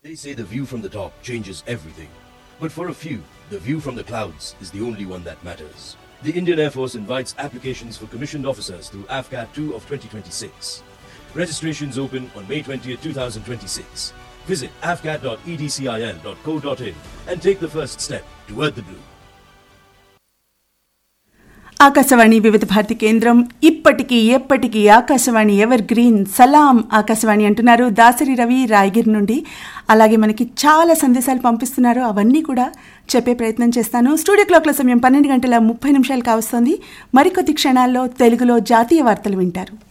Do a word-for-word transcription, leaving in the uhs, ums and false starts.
They say the view from the top changes everything. But for a few, the view from the clouds is the only one that matters. The Indian Air Force invites applications for commissioned officers through A F C A T two of twenty twenty-six. Registrations open on May twentieth, twenty twenty-six. Visit a f c a t dot e d c i l dot co dot in and take the first step toward the blue. Akashvani వివిధ భారతి కేంద్రం ఇప్పటికీ ఎప్పటికీ Akashvani ever green. సలాం ఆకాశవాణి అంటున్నారు దాసరి రవి రాయగిరి నుండి. అలాగే మనకి చాలా సందేశాలు పంపిస్తున్నారు, అవన్నీ కూడా చెప్పే ప్రయత్నం చేస్తాను. స్టూడియో క్లాక్ల సమయం పన్నెండు గంటల ముప్పై నిమిషాలు కావస్తోంది. మరికొద్ది క్షణాల్లో తెలుగులో జాతీయ వార్తలు వింటారు.